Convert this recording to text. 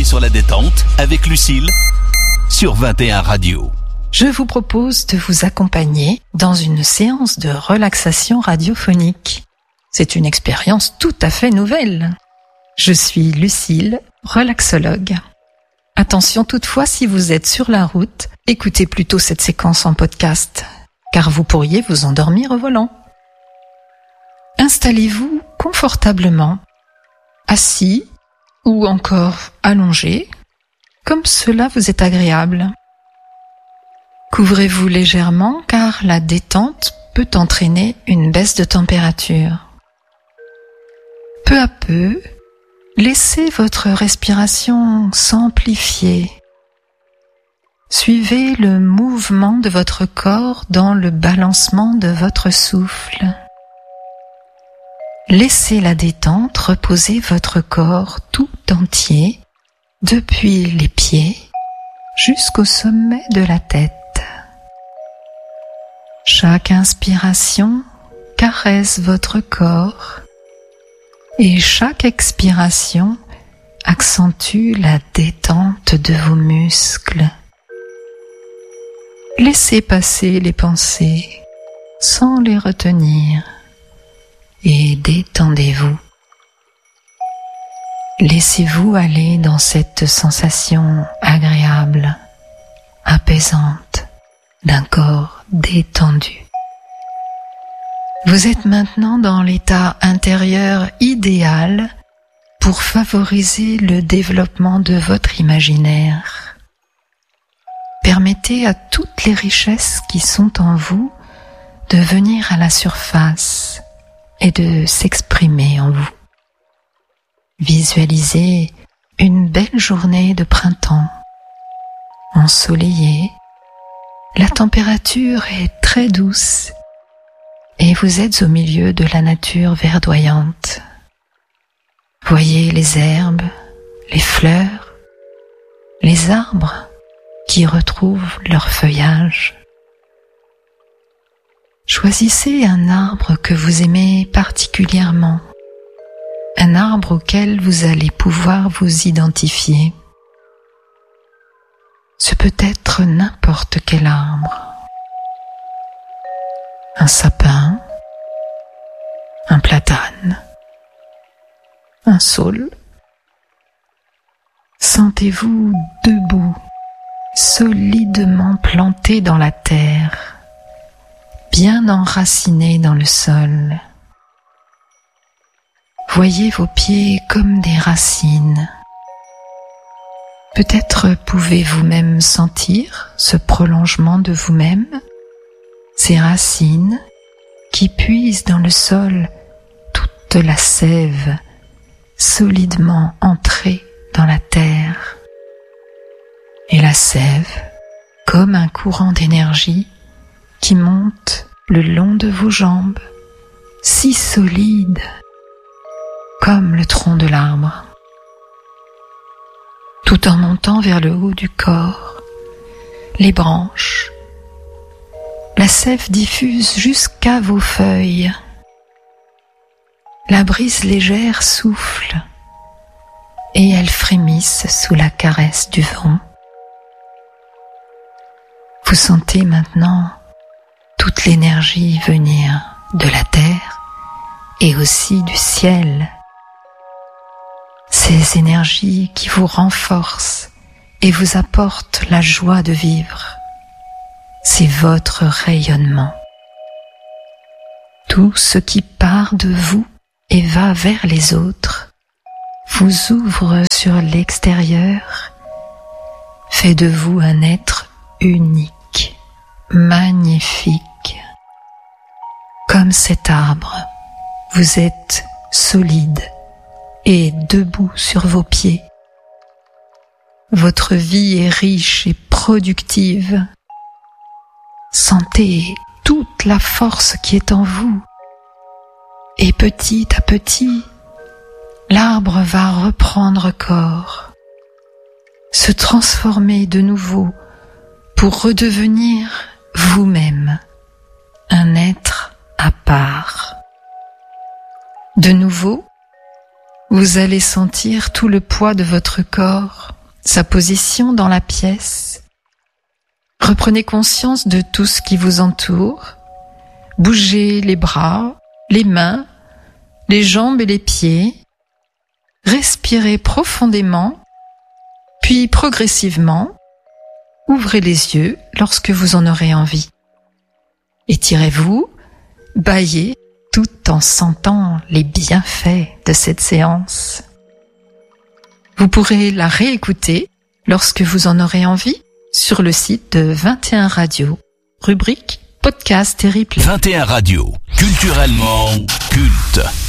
sur la détente avec Lucille sur 21 Radio. Je vous propose de vous accompagner dans une séance de relaxation radiophonique. C'est une expérience tout à fait nouvelle. Je suis Lucille, relaxologue. Attention toutefois, si vous êtes sur la route, écoutez plutôt cette séquence en podcast, car vous pourriez vous endormir au volant. Installez-vous confortablement, assis ou encore allongé, comme cela vous est agréable. Couvrez-vous légèrement car la détente peut entraîner une baisse de température. Peu à peu, laissez votre respiration s'amplifier. Suivez le mouvement de votre corps dans le balancement de votre souffle. Laissez la détente reposer votre corps tout entier, depuis les pieds jusqu'au sommet de la tête. Chaque inspiration caresse votre corps et chaque expiration accentue la détente de vos muscles. Laissez passer les pensées sans les retenir et détendez-vous. Laissez-vous aller dans cette sensation agréable, apaisante d'un corps détendu. Vous êtes maintenant dans l'état intérieur idéal pour favoriser le développement de votre imaginaire. Permettez à toutes les richesses qui sont en vous de venir à la surface et de s'exprimer en vous. Visualisez une belle journée de printemps, ensoleillée. La température est très douce et vous êtes au milieu de la nature verdoyante. Voyez les herbes, les fleurs, les arbres qui retrouvent leur feuillage. Choisissez un arbre que vous aimez particulièrement, un arbre auquel vous allez pouvoir vous identifier. Ce peut être n'importe quel arbre. Un sapin, un platane, un saule. Sentez-vous debout, solidement planté dans la terre, bien enraciné dans le sol. Voyez vos pieds comme des racines. Peut-être pouvez-vous même sentir ce prolongement de vous-même, ces racines qui puisent dans le sol toute la sève solidement entrée dans la terre. Et la sève, comme un courant d'énergie qui monte le long de vos jambes, si solide, comme le tronc de l'arbre, tout en montant vers le haut du corps, les branches. La sève diffuse jusqu'à vos feuilles. La brise légère souffle et elles frémissent sous la caresse du vent. Vous sentez maintenant toute l'énergie venir de la terre et aussi du ciel. Ces énergies qui vous renforcent et vous apportent la joie de vivre. C'est votre rayonnement. Tout ce qui part de vous et va vers les autres vous ouvre sur l'extérieur, fait de vous un être unique, magnifique. Comme cet arbre, vous êtes solide et debout sur vos pieds. Votre vie est riche et productive. Sentez toute la force qui est en vous. Et petit à petit, l'arbre va reprendre corps, se transformer de nouveau pour redevenir vous-même, un être à part. De nouveau, vous allez sentir tout le poids de votre corps sa position dans la pièce. Reprenez conscience de tout ce qui vous entoure. Bougez les bras, les mains, les jambes et les pieds. Respirez profondément, puis progressivement, ouvrez les yeux lorsque vous en aurez envie. Étirez-vous, bâillez, tout en sentant les bienfaits de cette séance. Vous pourrez la réécouter lorsque vous en aurez envie sur le site de 21 Radio, rubrique podcast et replay. 21 Radio, culturellement culte.